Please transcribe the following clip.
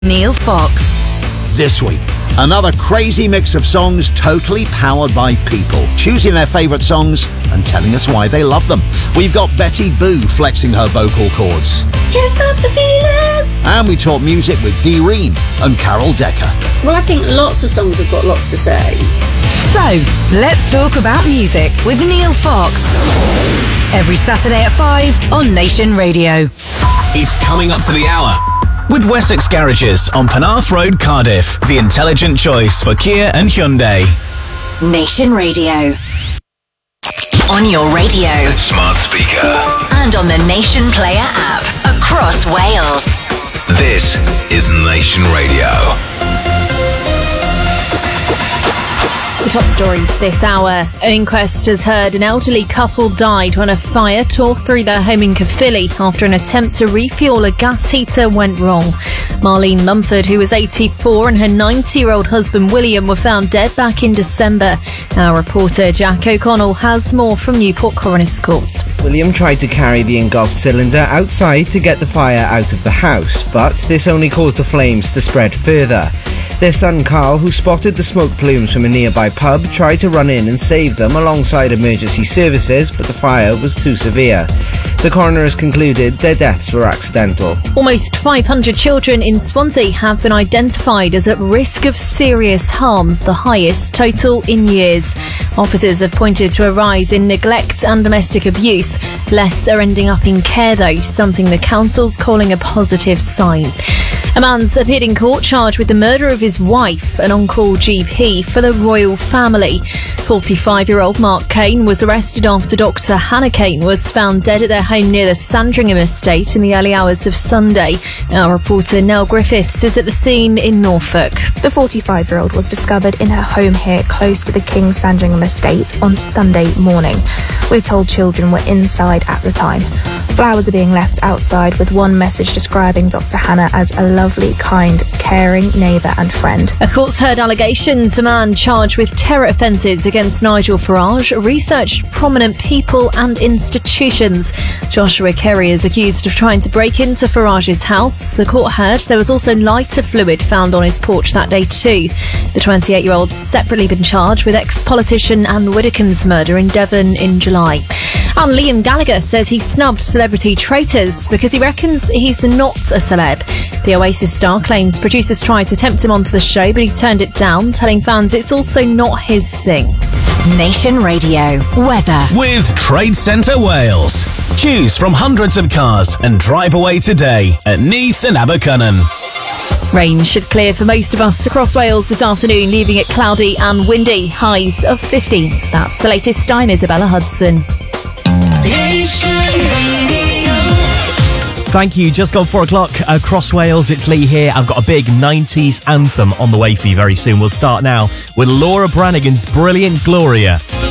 Neil Fox. This week, another crazy mix of songs totally powered by people, choosing their favourite songs and telling us why they love them. We've got Betty Boo flexing her vocal cords. Can't stop the feeling. And we talk music with Dee Reen and Carol Decker. Well, I think lots of songs have got lots to say. So, let's talk about music with Neil Fox. Every Saturday at 5 on Nation Radio. It's coming up to the hour. With Wessex Garages on Penarth Road, Cardiff. The intelligent choice for Kia and Hyundai. Nation Radio. On your radio. Smart speaker. And on the Nation Player app. Across Wales. This is Nation Radio. The top stories this hour. An inquest has heard an elderly couple died when a fire tore through their home in Caerphilly after an attempt to refuel a gas heater went wrong. Marlene Mumford, who was 84, and her 90-year-old husband William were found dead back in December. Our reporter Jack O'Connell has more from Newport Coroner's Court. William tried to carry the engulfed cylinder outside to get the fire out of the house, but this only caused the flames to spread further. Their son Carl, who spotted the smoke plumes from a nearby pub, tried to run in and save them alongside emergency services, but the fire was too severe. The coroner has concluded their deaths were accidental. Almost 500 children in Swansea have been identified as at risk of serious harm, the highest total in years. Officers have pointed to a rise in neglect and domestic abuse. Less are ending up in care though, something the council's calling a positive sign. A man's appeared in court charged with the murder of his wife, an on-call GP for the royal family. 45-year-old Mark Kane was arrested after Dr. Hannah Kane was found dead at their home near the Sandringham estate in the early hours of Sunday. Our reporter Nell Griffiths is at the scene in Norfolk. The 45-year-old was discovered in her home here close to the King's Sandringham estate on Sunday morning. We're told children were inside at the time. Flowers are being left outside with one message describing Dr. Hannah as a lovely, kind, caring neighbour and friend. A court's heard allegations a man charged with terror offences against Nigel Farage researched prominent people and institutions. Joshua Kerry is accused of trying to break into Farage's house. The court heard there was also lighter fluid found on his porch that day too. The 28-year-old's separately been charged with ex-politician Anne Widdecombe's murder in Devon in July. And Liam Gallagher says he snubbed Celebrity Traitors because he reckons he's not a celeb. The Oasis star claims producers tried to tempt him onto the show, but he turned it down, telling fans it's also not his thing. Nation Radio. Weather. With Trade Centre Wales. Choose from hundreds of cars and drive away today at Neath and Abercynon. Rain should clear for most of us across Wales this afternoon, leaving it cloudy and windy. Highs of 15. That's the latest. I'm Isabella Hudson. Thank you. Just gone 4 o'clock across Wales. It's Lee here. I've got a big 90s anthem on the way for you very soon. We'll start now with Laura Branigan's brilliant Gloria.